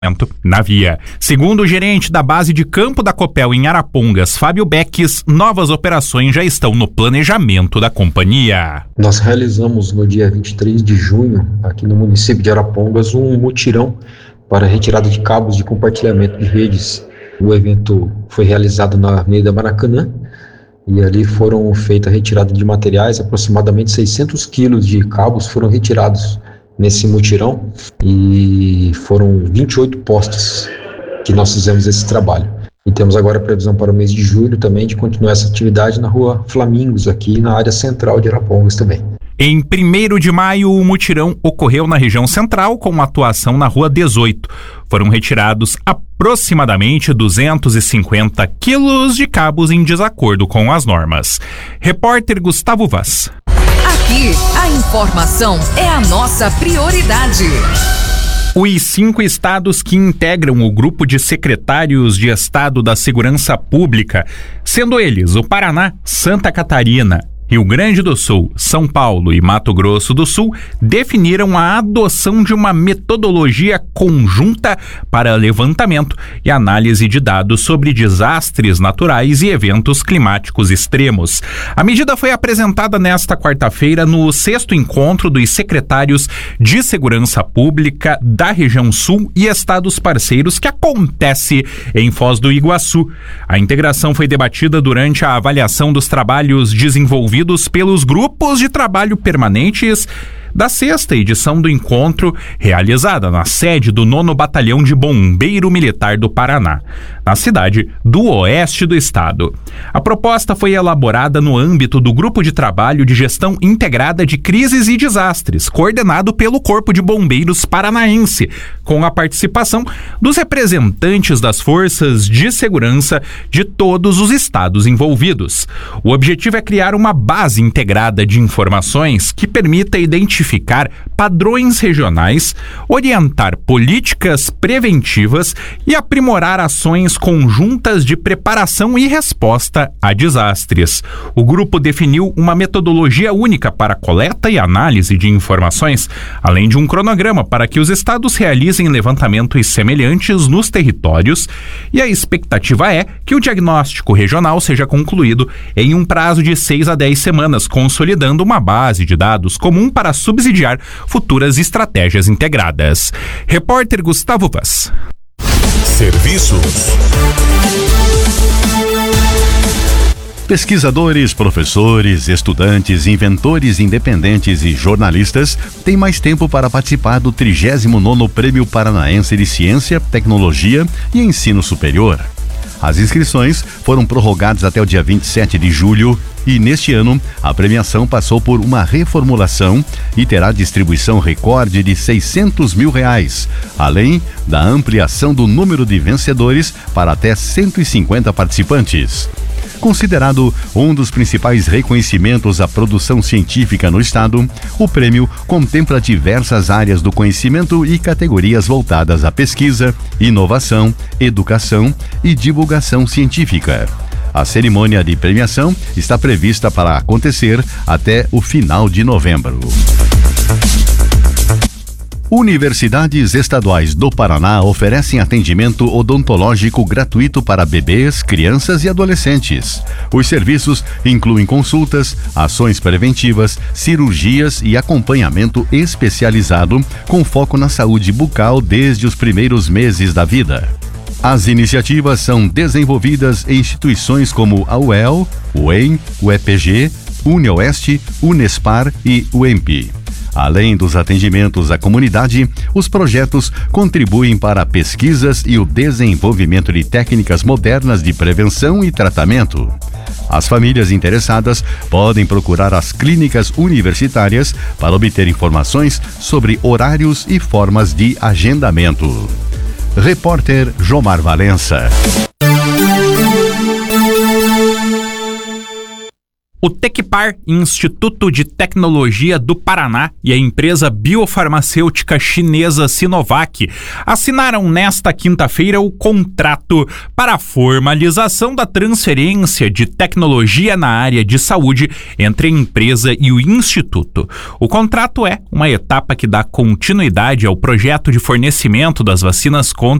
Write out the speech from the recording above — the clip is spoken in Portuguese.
na via. Segundo o gerente da base de campo da Copel em Arapongas, Fábio Beques, novas operações já estão no planejamento da companhia. Nós realizamos no dia 23 de junho, aqui no município de Arapongas, um mutirão para retirada de cabos de compartilhamento de redes. O evento foi realizado na Avenida Maracanã e ali foram feitas a retirada de materiais, aproximadamente 600 quilos de cabos foram retirados nesse mutirão e foram 28 postes que nós fizemos esse trabalho. E temos agora a previsão para o mês de julho também de continuar essa atividade na rua Flamingos, aqui na área central de Arapongas também. Em 1º de maio, o mutirão ocorreu na região central com atuação na rua 18. Foram retirados aproximadamente 250 quilos de cabos em desacordo com as normas. Repórter Gustavo Vaz. Aqui, a informação é a nossa prioridade. Os 5 estados que integram o grupo de secretários de Estado da Segurança Pública, sendo eles o Paraná, Santa Catarina, Rio Grande do Sul, São Paulo e Mato Grosso do Sul, definiram a adoção de uma metodologia conjunta para levantamento e análise de dados sobre desastres naturais e eventos climáticos extremos. A medida foi apresentada nesta quarta-feira no 6º encontro dos secretários de Segurança Pública da região Sul e estados parceiros, que acontece em Foz do Iguaçu. A integração foi debatida durante a avaliação dos trabalhos desenvolvidos pelos grupos de trabalho permanentes da 6ª edição do encontro, realizada na sede do 9º Batalhão de Bombeiro Militar do Paraná, na cidade do oeste do estado. A proposta foi elaborada no âmbito do Grupo de Trabalho de Gestão Integrada de Crises e Desastres, coordenado pelo Corpo de Bombeiros Paranaense, com a participação dos representantes das forças de segurança de todos os estados envolvidos. O objetivo é criar uma base integrada de informações que permita identificar padrões regionais, orientar políticas preventivas e aprimorar ações conjuntas de preparação e resposta a desastres. O grupo definiu uma metodologia única para coleta e análise de informações, além de um cronograma para que os estados realizem levantamentos semelhantes nos territórios, e a expectativa é que o diagnóstico regional seja concluído em um prazo de 6 a 10 semanas, consolidando uma base de dados comum para subsidiar futuras estratégias integradas. Repórter Gustavo Vaz. Serviços. Pesquisadores, professores, estudantes, inventores independentes e jornalistas têm mais tempo para participar do 39º Prêmio Paranaense de Ciência, Tecnologia e Ensino Superior. As inscrições foram prorrogadas até o dia 27 de julho e, neste ano, a premiação passou por uma reformulação e terá distribuição recorde de R$600 mil, além da ampliação do número de vencedores para até 150 participantes. Considerado um dos principais reconhecimentos à produção científica no estado, o prêmio contempla diversas áreas do conhecimento e categorias voltadas à pesquisa, inovação, educação e divulgação científica. A cerimônia de premiação está prevista para acontecer até o final de novembro. Universidades estaduais do Paraná oferecem atendimento odontológico gratuito para bebês, crianças e adolescentes. Os serviços incluem consultas, ações preventivas, cirurgias e acompanhamento especializado com foco na saúde bucal desde os primeiros meses da vida. As iniciativas são desenvolvidas em instituições como a UEL, o EM, o EPG, UniOeste, Unespar e o EMP. Além dos atendimentos à comunidade, os projetos contribuem para pesquisas e o desenvolvimento de técnicas modernas de prevenção e tratamento. As famílias interessadas podem procurar as clínicas universitárias para obter informações sobre horários e formas de agendamento. Repórter Jomar Valença. O Tecpar, Instituto de Tecnologia do Paraná, e a empresa biofarmacêutica chinesa Sinovac assinaram nesta quinta-feira o contrato para a formalização da transferência de tecnologia na área de saúde entre a empresa e o Instituto. O contrato é uma etapa que dá continuidade ao projeto de fornecimento das vacinas contra